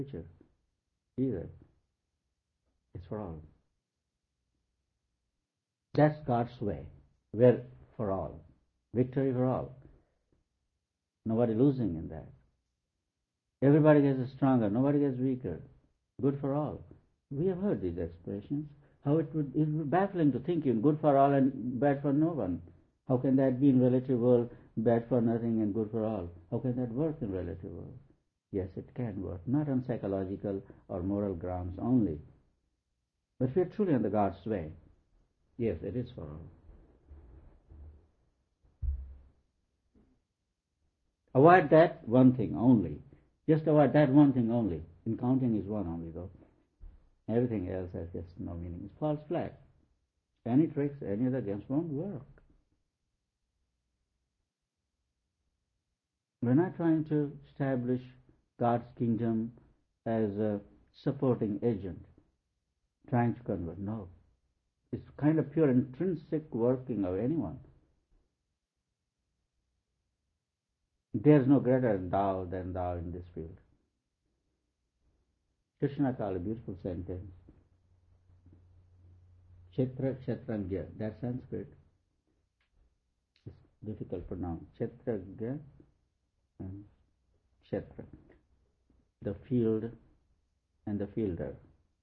future either. It's for all. That's God's way. We're for all. Victory for all. Nobody losing in that. Everybody gets stronger, nobody gets weaker. Good for all. We have heard these expressions. How it would be baffling to think in good for all and bad for no one. How can that be in relative world, bad for nothing and good for all? How can that work in relative world? Yes, it can work, not on psychological or moral grounds only. But we are truly on the God's way. Yes, it is for all. Avoid that one thing only. Just avoid that one thing only. In counting is one only though. Everything else has just no meaning. It falls flat. Any tricks, any other games won't work. We're not trying to establish God's kingdom as a supporting agent, trying to convert. No. It's kind of pure intrinsic working of anyone. There's no greater thou than thou in this field. Krishna called a beautiful sentence. Kshetra Kshetragya, that's Sanskrit. It's difficult to pronounce. Kshetragya and Kshetra. The field and the fielder.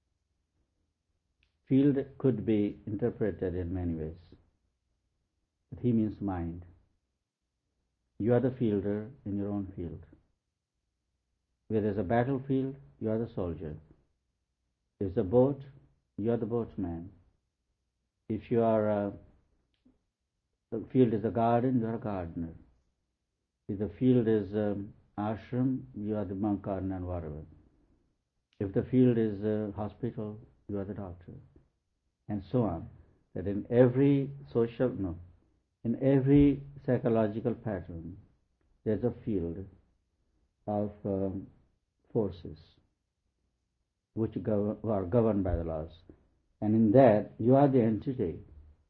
Field could be interpreted in many ways. But he means mind. You are the fielder in your own field. Where there's a battlefield, you are the soldier. If there's a boat, you are the boatman. If you are the field is a garden, you are a gardener. If the field is ashram, you are the monk, gardener, and whatever. If the field is a hospital, you are the doctor, and so on. That in every in every psychological pattern, there's a field of forces which are governed by the laws. And in that, you are the entity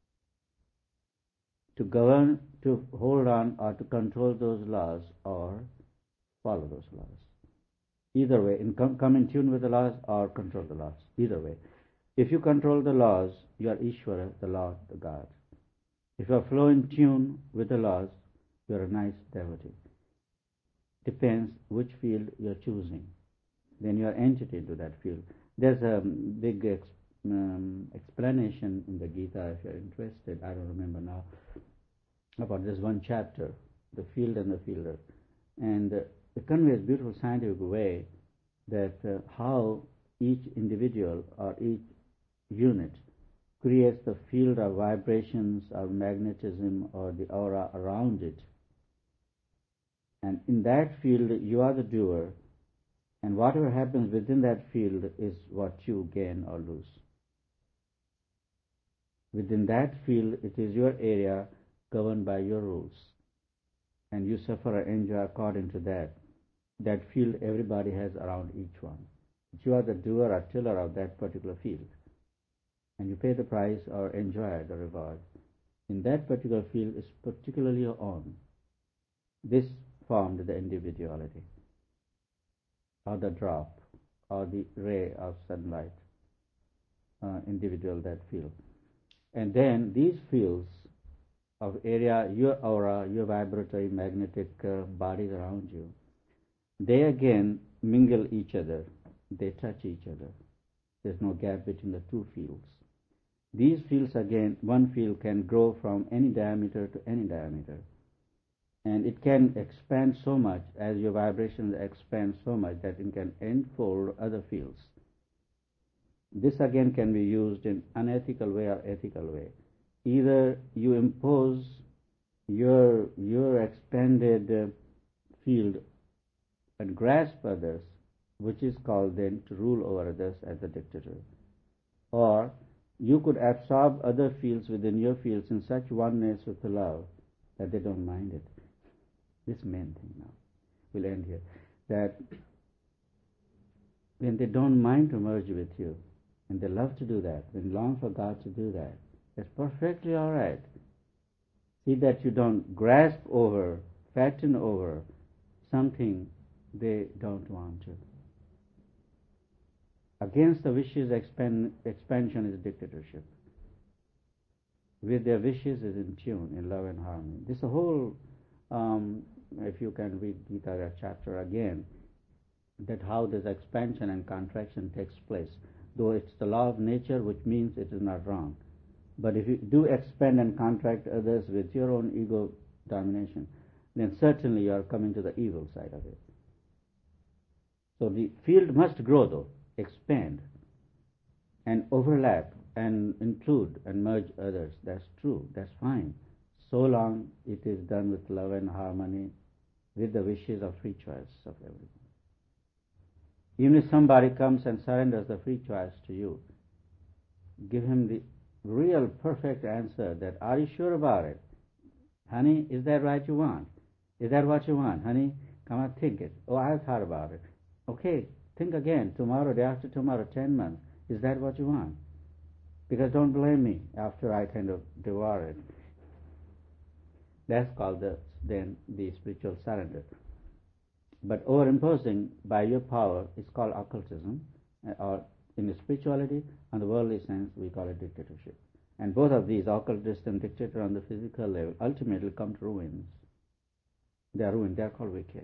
to govern, to hold on, or to control those laws, or follow those laws. Either way, come in tune with the laws or control the laws. Either way. If you control the laws, you are Ishvara, the Lord, the God. If you are flow in tune with the laws, you are a nice devotee. Depends which field you are choosing. Then you are entity into that field. There's a big explanation in the Gita, if you are interested. I don't remember now, about this one chapter, the field and the fielder. And it conveys beautiful scientific way that how each individual or each unit creates the field of vibrations or magnetism or the aura around it. And in that field, you are the doer, and whatever happens within that field is what you gain or lose. Within that field, it is your area governed by your rules, and you suffer or enjoy according to that. That field everybody has around each one. But you are the doer or tiller of that particular field, and you pay the price or enjoy the reward. In that particular field is particularly your own. This formed the individuality, or the drop, or the ray of sunlight, individual that field. And then these fields of area, your aura, your vibratory magnetic bodies around you, they again mingle each other. They touch each other. There's no gap between the two fields. These fields again, one field can grow from any diameter to any diameter. And it can expand so much as your vibrations expand so much that it can enfold other fields. This again can be used in unethical way or ethical way. Either you impose your expanded field and grasp others, which is called then to rule over others as a dictator. Or you could absorb other fields within your fields in such oneness with the love that they don't mind it. This main thing now. We'll end here. That when they don't mind to merge with you, and they love to do that, when long for God to do that, that's perfectly all right. See that you don't grasp over, fatten over something they don't want to. Against the wishes, expansion is dictatorship. With their wishes is in tune, in love and harmony. This is a whole, if you can read Gita chapter again, that how this expansion and contraction takes place. Though it's the law of nature, which means it is not wrong. But if you do expand and contract others with your own ego domination, then certainly you are coming to the evil side of it. So the field must grow though, expand and overlap and include and merge others. That's true, that's fine. So long it is done with love and harmony, with the wishes of free choice of everyone. Even if somebody comes and surrenders the free choice to you, give him the real perfect answer that, are you sure about it? Honey, is that right you want? Is that what you want? Honey, come on, think it. Oh, I've thought about it. Okay, think again, tomorrow, day after tomorrow, 10 months. Is that what you want? Because don't blame me after I kind of devour it. That's called then the spiritual surrender. But overimposing by your power is called occultism, or in the spirituality, on the worldly sense, we call it dictatorship. And both of these, occultist and dictator on the physical level, ultimately come to ruins. They are ruined, they are called wicked.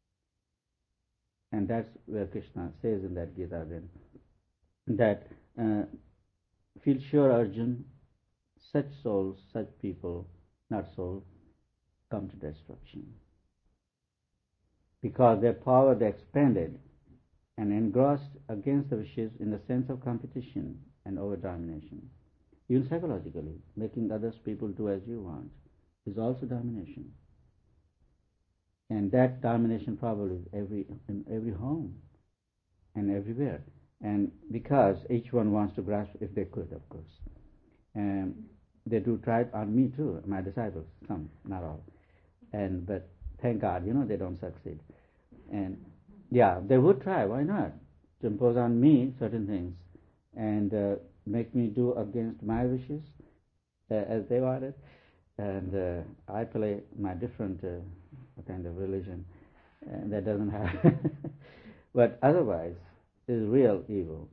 And that's where Krishna says in that Gita then, that feel sure, Arjun, such souls, such people, not souls, come to destruction. Because their power they expanded and engrossed against the wishes in the sense of competition and over-domination. Even psychologically, making others people do as you want is also domination. And that domination probably is in every home and everywhere. And because each one wants to grasp, if they could, of course. And they do try it on me too, my disciples, some, not all. But thank God, they don't succeed. And yeah, they would try, why not? To impose on me certain things and make me do against my wishes as they wanted. And I play my different kind of religion that doesn't have. But otherwise, is real evil.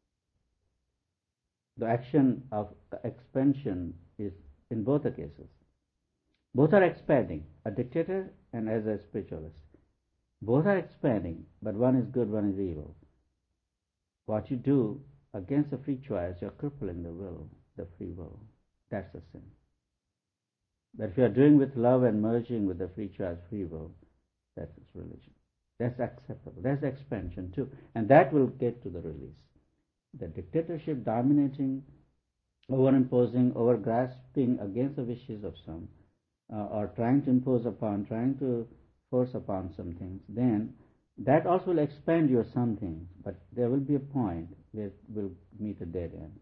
The action of expansion is in both the cases. Both are expanding, a dictator and as a spiritualist. Both are expanding, but one is good, one is evil. What you do against the free choice, you're crippling the will, the free will. That's a sin. But if you are doing with love and merging with the free choice, free will, that's religion. That's acceptable. That's expansion too. And that will get to the release. The dictatorship dominating, over-imposing, over-grasping against the wishes of some, or trying to impose upon, trying to force upon some things, then that also will expand your some things, but there will be a point where it will meet a dead end.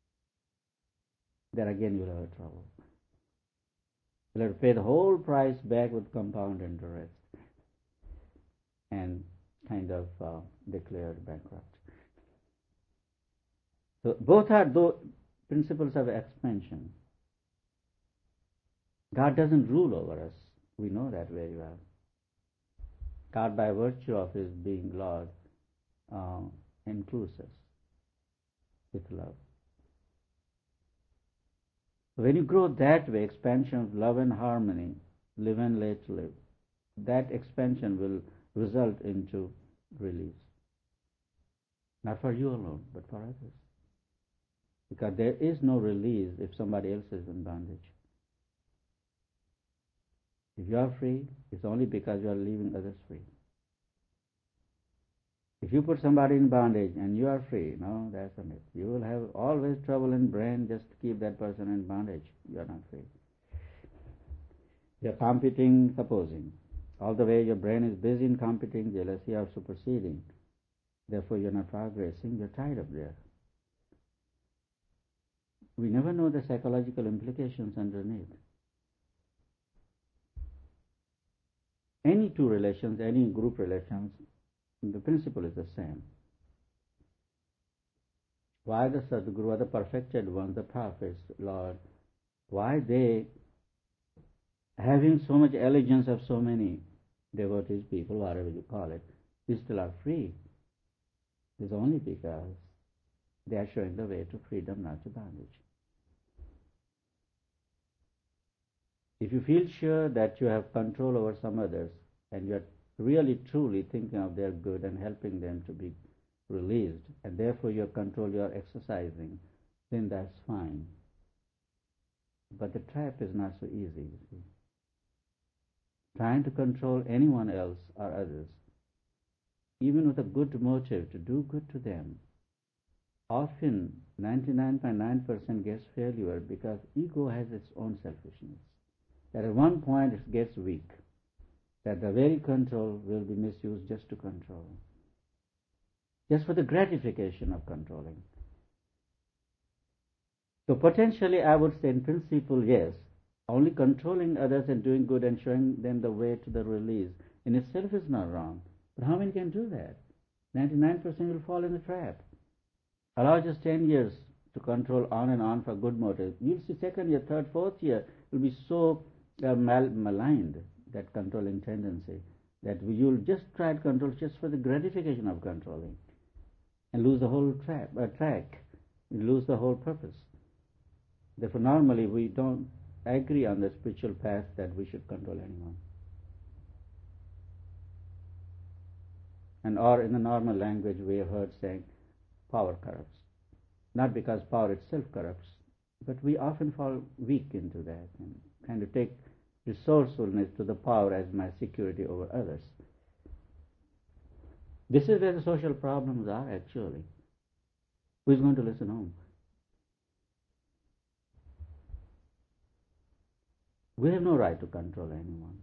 There again you'll have trouble. You'll have to pay the whole price back with compound interest and kind of declared bankrupt. So both are principles of expansion. God doesn't rule over us. We know that very well. God, by virtue of His being Lord, includes us with love. When you grow that way, expansion of love and harmony, live and let live, that expansion will result into release. Not for you alone, but for others. Because there is no release if somebody else is in bondage. If you are free, it's only because you are leaving others free. If you put somebody in bondage and you are free, no, that's a myth. You will have always trouble in brain just to keep that person in bondage. You are not free. You are competing, supposing. All the way your brain is busy in competing, jealousy or superseding. Therefore you are not progressing, you are tied up there. We never know the psychological implications underneath. Any two relations, any group relations, the principle is the same. Why the Sadguru, the perfected ones, the prophets, Lord, why they, having so much allegiance of so many devotees, people, whatever you call it, they still are free? It's only because They are showing the way to freedom, not to bondage. If you feel sure that you have control over some others and you are really truly thinking of their good and helping them to be released, and therefore your control you are exercising, then that's fine. But the trap is not so easy, you see. Trying to control anyone else or others, even with a good motive to do good to them, often 99.9% gets failure because ego has its own selfishness. That at one point it gets weak, that the very control will be misused just to control, just for the gratification of controlling. So potentially I would say in principle, yes, only controlling others and doing good and showing them the way to the release in itself is not wrong. But how many can do that? 99% will fall in the trap. Allow just 10 years to control on and on for good motive. You'll see second year, third, fourth year will be so maligned, that controlling tendency, that you'll just try to control just for the gratification of controlling and lose the whole track. You lose the whole purpose. Therefore, normally we don't agree on the spiritual path that we should control anyone. And or in the normal language we have heard saying, power corrupts. Not because power itself corrupts, but we often fall weak into that and kind of take resourcefulness to the power as my security over others. This is where the social problems are actually. Who is going to listen home? We have no right to control anyone.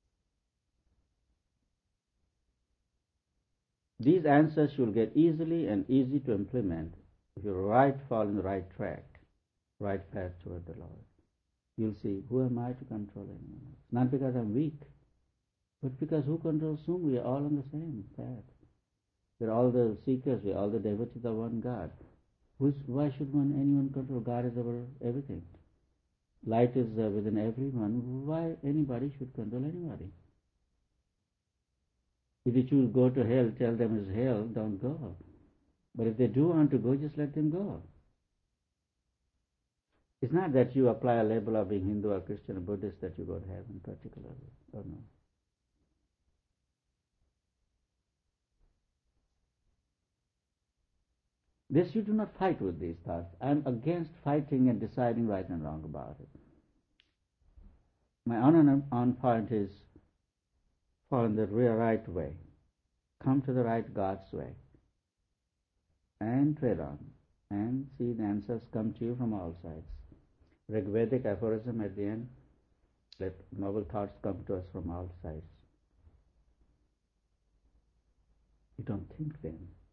These answers you'll get easily and easy to implement if you fall in the right track, right path toward the Lord. You'll see, who am I to control anyone else? Not because I'm weak, but because who controls whom? We are all on the same path. We're all the seekers, we're all the devotees of one God. Why should anyone control? God is over everything. Light is within everyone. Why anybody should control anybody? If they choose to go to hell, tell them it's hell, don't go. But if they do want to go, just let them go. It's not that you apply a label of being Hindu or Christian or Buddhist that you go to heaven particularly. Oh no. This you do not fight with these thoughts. I'm against fighting and deciding right and wrong about it. My on point is follow the right way. Come to the right God's way. And tread on. And see the answers come to you from all sides. Rigvedic aphorism at the end, let noble thoughts come to us from all sides. You don't think then.